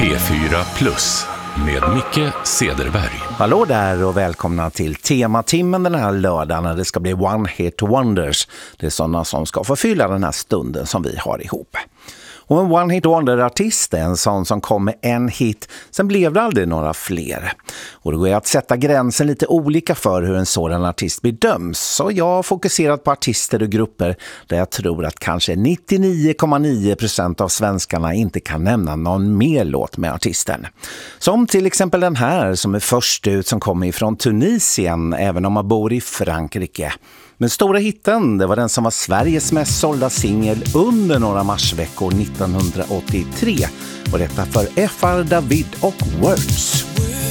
P4 Plus med Micke Cederberg. Hallå där och välkomna till tematimmen den här lördagen när det ska bli One Hit Wonders. Det är sådana som ska förfylla den här stunden som vi har ihop. Och en One Hit Wonder-artist är en sån som kom med en hit, sen blev det aldrig några fler. Och det går att sätta gränsen lite olika för hur en sådan artist bedöms. Så jag har fokuserat på artister och grupper där jag tror att kanske 99,9% av svenskarna inte kan nämna någon mer låt med artisten. Som till exempel den här som är först ut, som kommer ifrån Tunisien även om man bor i Frankrike. Men stora hitten, det var den som var Sveriges mest sålda singel under några marsveckor 1983. Och detta för F.R. David och Words.